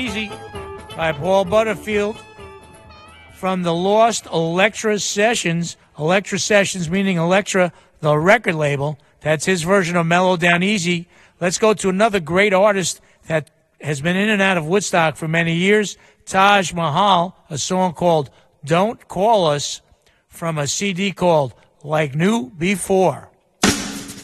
Easy by Paul Butterfield from the Lost Elektra Sessions. Elektra Sessions meaning Elektra, the record label. That's his version of Mellow Down Easy. Let's go to another great artist that has been in and out of Woodstock for many years, Taj Mahal, a song called Don't Call Us from a CD called Like New Before.